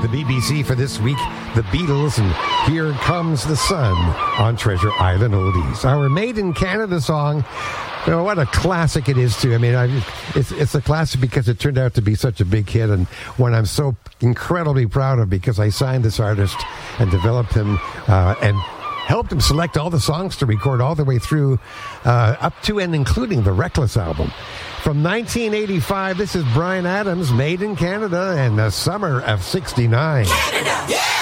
the BBC for this week, the Beatles, and Here Comes the Sun on Treasure Island Oldies. Our Made in Canada song. You know, what a classic it is, too. I mean, it's a classic because it turned out to be such a big hit, and one I'm so incredibly proud of because I signed this artist and developed him and helped him select all the songs to record all the way through up to and including the Reckless album. From 1985, this is Bryan Adams, Made in Canada, and the summer of '69. Canada, yeah!